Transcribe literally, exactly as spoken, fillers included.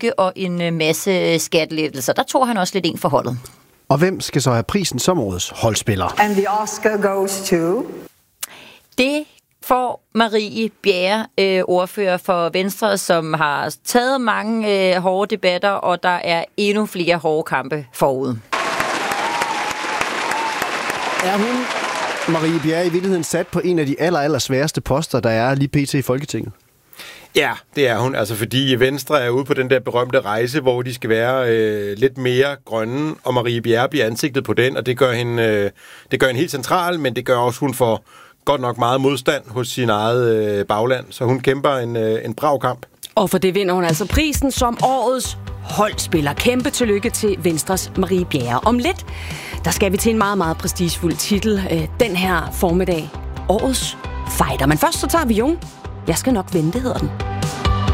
lykke og en masse skattelettelser. Der tog han også lidt en for holdet. Og hvem skal så have prisen som årets holdspiller? And the Oscar goes to... Det får Marie Bjerre, øh, ordfører for Venstre, som har taget mange øh, hårde debatter, og der er endnu flere hårde kampe forud. Er hun, Marie Bjerre, i virkeligheden sat på en af de aller, aller sværeste poster, der er lige pt. I Folketinget? Ja, det er hun. Altså fordi Venstre er ude på den der berømte rejse, hvor de skal være øh, lidt mere grønne, og Marie Bjerre bliver ansigtet på den, og det gør hende, øh, det gør hende helt central, men det gør også, hun får godt nok meget modstand hos sin eget øh, bagland, så hun kæmper en, øh, en brav kamp. Og for det vinder hun altså prisen som årets holdspiller. Kæmpe tillykke til Venstres Marie Bjerre. Om lidt, der skal vi til en meget, meget prestigefuld titel øh, den her formiddag. Årets fighter. Men først så tager vi Jung. Jeg skal nok vente, hedder den.